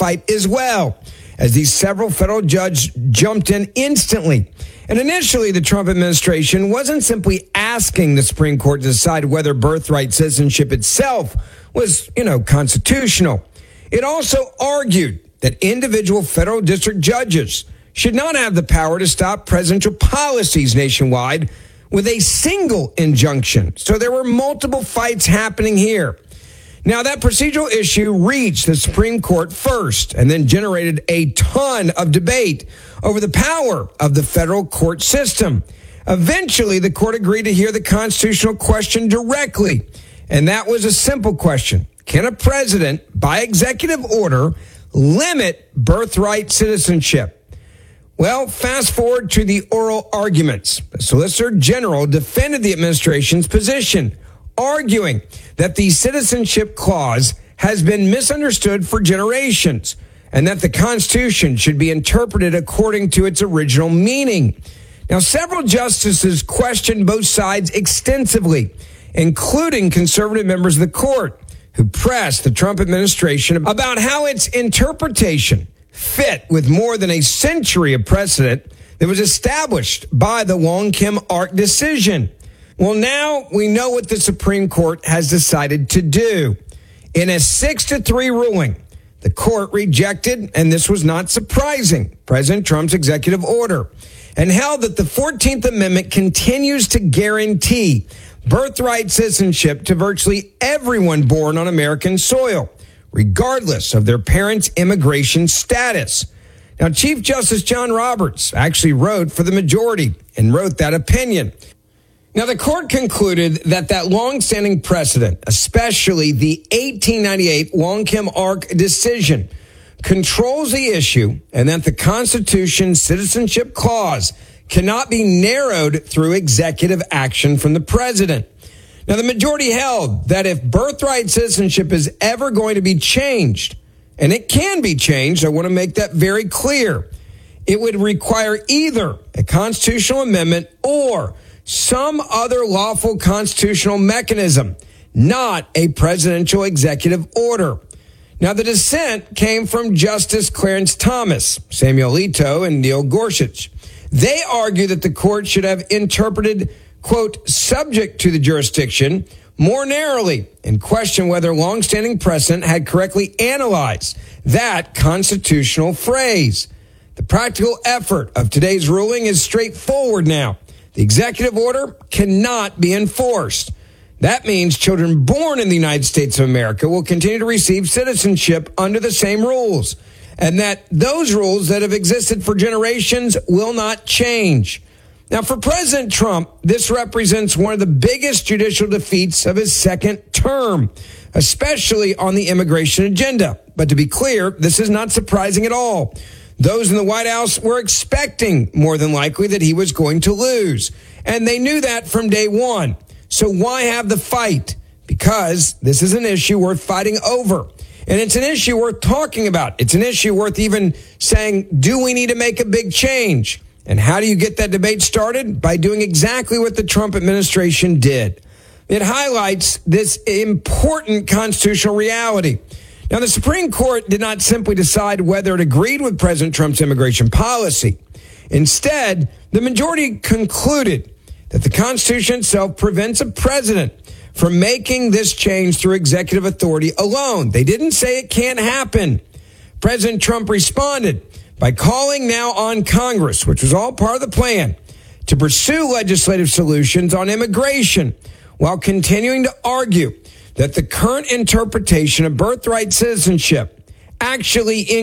fight as well, as these several federal judges jumped in instantly. And initially, the Trump administration wasn't simply asking the Supreme Court to decide whether birthright citizenship itself was, constitutional. It also argued that individual federal district judges should not have the power to stop presidential policies nationwide with a single injunction. So there were multiple fights happening here. Now, that procedural issue reached the Supreme Court first and then generated a ton of debate over the power of the federal court system. Eventually, the court agreed to hear the constitutional question directly, and that was a simple question. Can a president, by executive order, limit birthright citizenship? Well, fast forward to the oral arguments. The Solicitor General defended the administration's position, arguing that the citizenship clause has been misunderstood for generations and that the Constitution should be interpreted according to its original meaning. Now, several justices questioned both sides extensively, including conservative members of the court, who pressed the Trump administration about how its interpretation fit with more than a century of precedent that was established by the Wong Kim Ark decision. Well, now we know what the Supreme Court has decided to do. In a 6-3 ruling, the court rejected, and this was not surprising, President Trump's executive order, and held that the 14th Amendment continues to guarantee birthright citizenship to virtually everyone born on American soil, regardless of their parents' immigration status. Now, Chief Justice John Roberts actually wrote for the majority and wrote that opinion. Now, the court concluded that longstanding precedent, especially the 1898 Wong Kim Ark decision, controls the issue and that the Constitution's citizenship clause cannot be narrowed through executive action from the president. Now, the majority held that if birthright citizenship is ever going to be changed, and it can be changed, I want to make that very clear, it would require either a constitutional amendment or some other lawful constitutional mechanism, not a presidential executive order. Now, the dissent came from Justice Clarence Thomas, Samuel Alito, and Neil Gorsuch. They argue that the court should have interpreted, quote, subject to the jurisdiction more narrowly and question whether longstanding precedent had correctly analyzed that constitutional phrase. The practical effort of today's ruling is straightforward now. The executive order cannot be enforced. That means children born in the United States of America will continue to receive citizenship under the same rules, and that those rules that have existed for generations will not change. Now, for President Trump, this represents one of the biggest judicial defeats of his second term, especially on the immigration agenda. But to be clear, this is not surprising at all. Those in the White House were expecting, more than likely, that he was going to lose. And they knew that from day one. So why have the fight? Because this is an issue worth fighting over. And it's an issue worth talking about. It's an issue worth even saying, do we need to make a big change? And how do you get that debate started? By doing exactly what the Trump administration did. It highlights this important constitutional reality. Now, the Supreme Court did not simply decide whether it agreed with President Trump's immigration policy. Instead, the majority concluded that the Constitution itself prevents a president from making this change through executive authority alone. They didn't say it can't happen. President Trump responded by calling now on Congress, which was all part of the plan, to pursue legislative solutions on immigration while continuing to argue that the current interpretation of birthright citizenship actually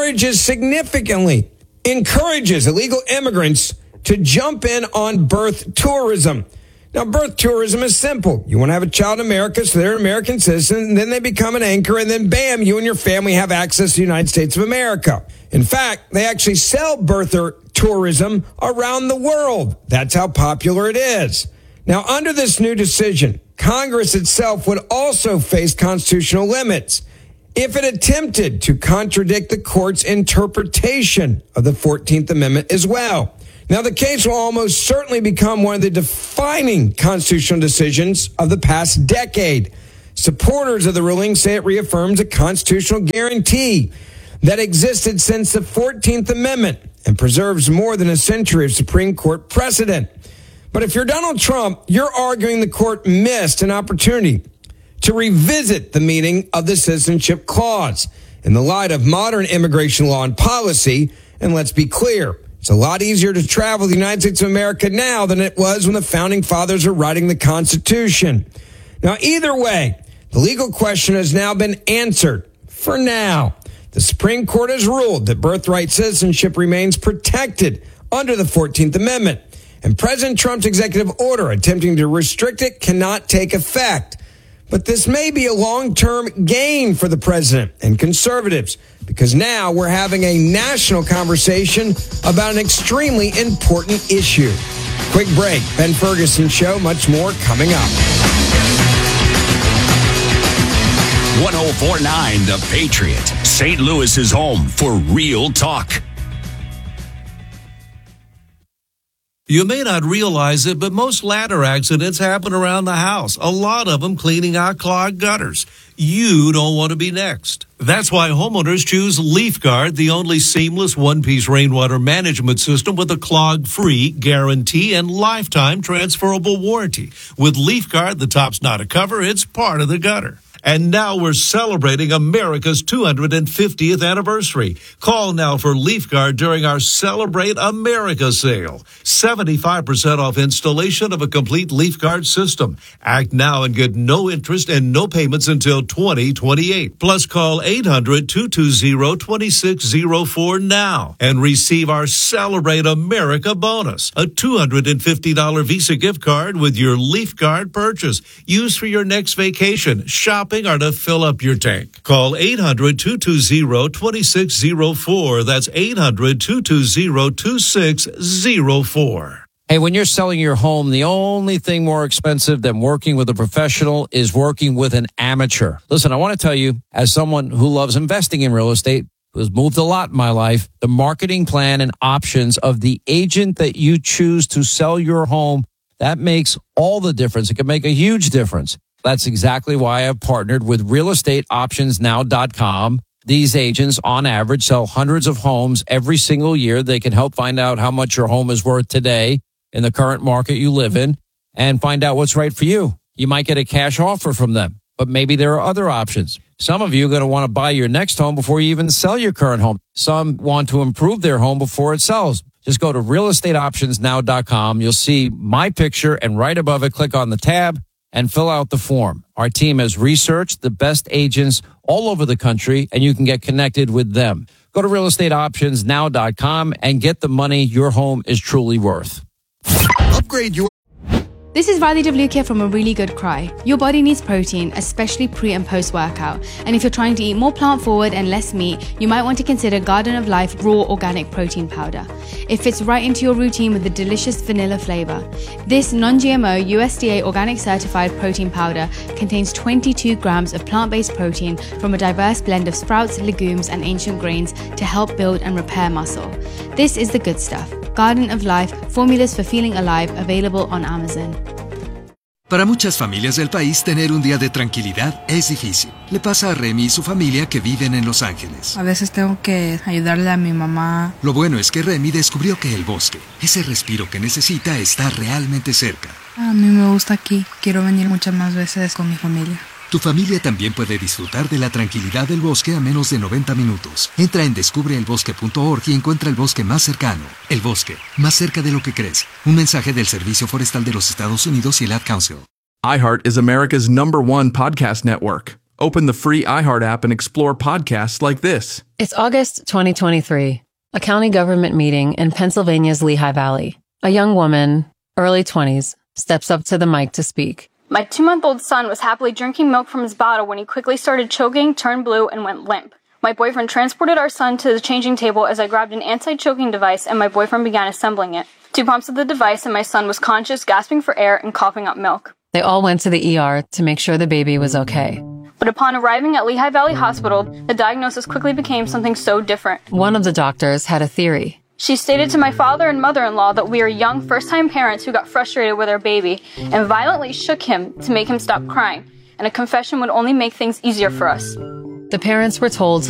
significantly encourages illegal immigrants to jump in on birth tourism. Now, birth tourism is simple. You want to have a child in America, so they're an American citizen, and then they become an anchor, and then bam, you and your family have access to the United States of America. In fact, they actually sell birther tourism around the world. That's how popular it is. Now, under this new decision, Congress itself would also face constitutional limits if it attempted to contradict the court's interpretation of the 14th Amendment as well. Now, the case will almost certainly become one of the defining constitutional decisions of the past decade. Supporters of the ruling say it reaffirms a constitutional guarantee that existed since the 14th Amendment and preserves more than a century of Supreme Court precedent. But if you're Donald Trump, you're arguing the court missed an opportunity to revisit the meaning of the Citizenship Clause in the light of modern immigration law and policy. And let's be clear, it's a lot easier to travel the United States of America now than it was when the founding fathers were writing the Constitution. Now, either way, the legal question has now been answered for now. The Supreme Court has ruled that birthright citizenship remains protected under the 14th Amendment, and President Trump's executive order attempting to restrict it cannot take effect. But this may be a long-term gain for the president and conservatives, because now we're having a national conversation about an extremely important issue. Quick break. Ben Ferguson Show. Much more coming up. 104.9 The Patriot, St. Louis's home for real talk. You may not realize it, but most ladder accidents happen around the house. A lot of them cleaning out clogged gutters. You don't want to be next. That's why homeowners choose LeafGuard, the only seamless one-piece rainwater management system with a clog-free guarantee and lifetime transferable warranty. With LeafGuard, the top's not a cover, it's part of the gutter. And now we're celebrating America's 250th anniversary. Call now for LeafGuard during our Celebrate America sale. 75% off installation of a complete LeafGuard system. Act now and get no interest and no payments until 2028. Plus call 800-220-2604 now and receive our Celebrate America bonus. A $250 Visa gift card with your LeafGuard purchase. Used for your next vacation, shopping, or to fill up your tank. Call 800-220-2604. That's 800-220-2604. Hey, when you're selling your home, the only thing more expensive than working with a professional is working with an amateur. Listen, I want to tell you, as someone who loves investing in real estate, who has moved a lot in my life, the marketing plan and options of the agent that you choose to sell your home, that makes all the difference. It can make a huge difference. That's exactly why I've partnered with realestateoptionsnow.com. These agents, on average, sell hundreds of homes every single year. They can help find out how much your home is worth today in the current market you live in and find out what's right for you. You might get a cash offer from them, but maybe there are other options. Some of you are going to want to buy your next home before you even sell your current home. Some want to improve their home before it sells. Just go to realestateoptionsnow.com. You'll see my picture, and right above it, click on the tab and fill out the form. Our team has researched the best agents all over the country, and you can get connected with them. Go to realestateoptionsnow.com and get the money your home is truly worth. Upgrade your... This is Riley WK from A Really Good Cry. Your body needs protein, especially pre and post workout. And if you're trying to eat more plant forward and less meat, you might want to consider Garden of Life Raw Organic Protein Powder. It fits right into your routine with a delicious vanilla flavor. This non-GMO USDA organic certified protein powder contains 22 grams of plant-based protein from a diverse blend of sprouts, legumes, and ancient grains to help build and repair muscle. This is the good stuff. Garden of Life, formulas for feeling alive, available on Amazon. Para muchas familias del país, tener un día de tranquilidad es difícil. Le pasa a Remy y su familia que viven en Los Ángeles. A veces tengo que ayudarle a mi mamá. Lo bueno es que Remy descubrió que el bosque, ese respiro que necesita, está realmente cerca. A mí me gusta aquí. Quiero venir muchas más veces con mi familia. Tu familia también puede disfrutar de la tranquilidad del bosque a menos de 90 minutos. Entra en descubreelbosque.org y encuentra el bosque más cercano. El bosque, más cerca de lo que crees. Un mensaje del Servicio Forestal de los Estados Unidos y el Ad Council. iHeart is America's #1 podcast network. Open the free iHeart app and explore podcasts like this. It's August 2023, a county government meeting in Pennsylvania's Lehigh Valley. A young woman, early 20s, steps up to the mic to speak. My 2-month-old son was happily drinking milk from his bottle when he quickly started choking, turned blue, and went limp. My boyfriend transported our son to the changing table as I grabbed an anti-choking device and my boyfriend began assembling it. 2 pumps of the device and my son was conscious, gasping for air, and coughing up milk. They all went to the ER to make sure the baby was okay. But upon arriving at Lehigh Valley Hospital, the diagnosis quickly became something so different. One of the doctors had a theory. She stated to my father and mother-in-law that we are young first-time parents who got frustrated with our baby and violently shook him to make him stop crying, and a confession would only make things easier for us. The parents were told